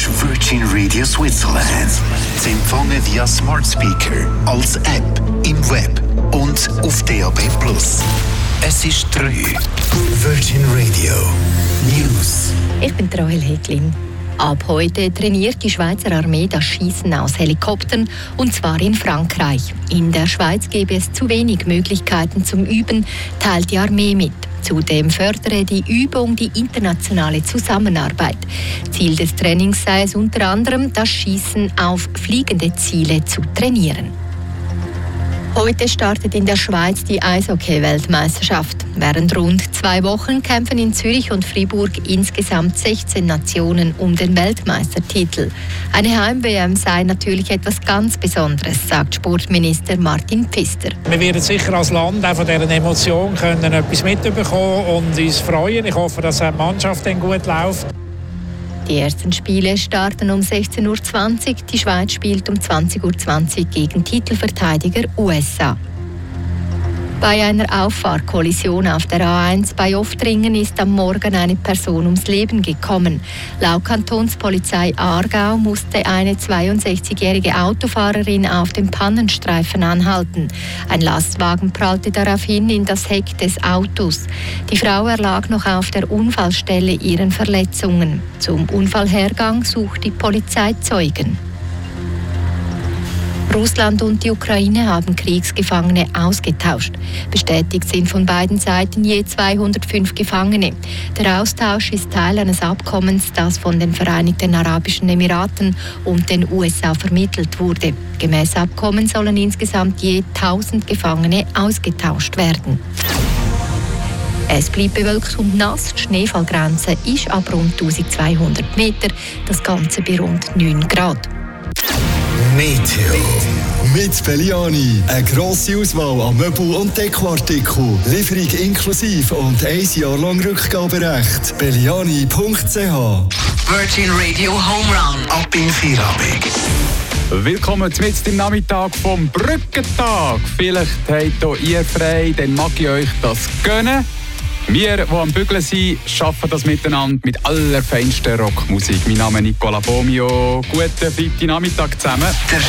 ist Virgin Radio Switzerland. Zu empfangen via Smart Speaker, als App, im Web und auf DAB+. Es ist 3. Virgin Radio News. Ich bin Rahel Heglin. Ab heute trainiert die Schweizer Armee das Schießen aus Helikoptern, und zwar in Frankreich. In der Schweiz gäbe es zu wenig Möglichkeiten zum Üben, teilt die Armee mit. Zudem fördere die Übung die internationale Zusammenarbeit. Ziel des Trainings sei es unter anderem, das Schießen auf fliegende Ziele zu trainieren. Heute startet in der Schweiz die Eishockey-Weltmeisterschaft. Während rund 2 Wochen kämpfen in Zürich und Fribourg insgesamt 16 Nationen um den Weltmeistertitel. Eine Heim-WM sei natürlich etwas ganz Besonderes, sagt Sportminister Martin Pfister. Wir werden sicher als Land auch von dieser Emotion können etwas mitbekommen und uns freuen. Ich hoffe, dass die Mannschaft dann gut läuft. Die ersten Spiele starten um 16:20 Uhr. Die Schweiz spielt um 20:20 Uhr gegen Titelverteidiger USA. Bei einer Auffahrkollision auf der A1 bei Oftringen ist am Morgen eine Person ums Leben gekommen. Laut Kantonspolizei Aargau musste eine 62-jährige Autofahrerin auf dem Pannenstreifen anhalten. Ein Lastwagen prallte daraufhin in das Heck des Autos. Die Frau erlag noch auf der Unfallstelle ihren Verletzungen. Zum Unfallhergang sucht die Polizei Zeugen. Russland und die Ukraine haben Kriegsgefangene ausgetauscht. Bestätigt sind von beiden Seiten je 205 Gefangene. Der Austausch ist Teil eines Abkommens, das von den Vereinigten Arabischen Emiraten und den USA vermittelt wurde. Gemäß Abkommen sollen insgesamt je 1000 Gefangene ausgetauscht werden. Es bleibt bewölkt und nass. Die Schneefallgrenze ist ab rund 1200 Meter. Das Ganze bei rund 9 Grad. Meteo. Mit Belliani. Eine grosse Auswahl an Möbel- und Dekoartikeln. Lieferung inklusive und 1 Jahr lang Rückgaberecht. Belliani.ch. Virgin Radio Home Run. Ab in Feierabend. Willkommen mitten im Nachmittag vom Brückentag. Vielleicht habt auch ihr frei, dann mag ich euch das gönnen. Wir, die am Bügeln sind, schaffen das miteinander mit allerfeinster Rockmusik. Mein Name ist Nicola Bomio. Guten Freitagnachmittag zusammen.